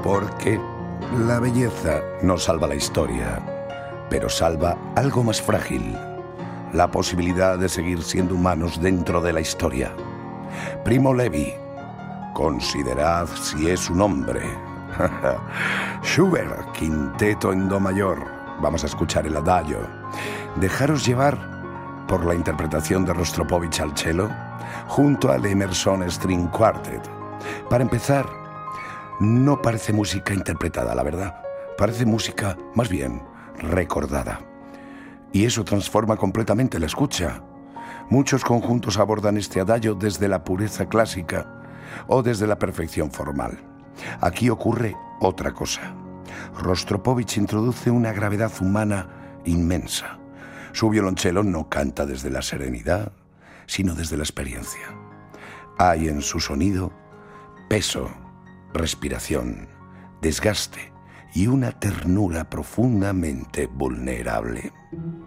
Porque la belleza no salva la historia, pero salva algo más frágil, la posibilidad de seguir siendo humanos dentro de la historia. Primo Levi, considerad si es un hombre. Schubert, quinteto en do mayor. Vamos a escuchar el adagio. Dejaros llevar por la interpretación de Rostropovich al cello, junto al Emerson String Quartet. Para empezar, no parece música interpretada, la verdad. Parece música, más bien, recordada. Y eso transforma completamente la escucha. Muchos conjuntos abordan este adagio desde la pureza clásica o desde la perfección formal. Aquí ocurre otra cosa. Rostropovich introduce una gravedad humana inmensa. Su violonchelo no canta desde la serenidad, sino desde la experiencia. Hay en su sonido peso, respiración, desgaste y una ternura profundamente vulnerable.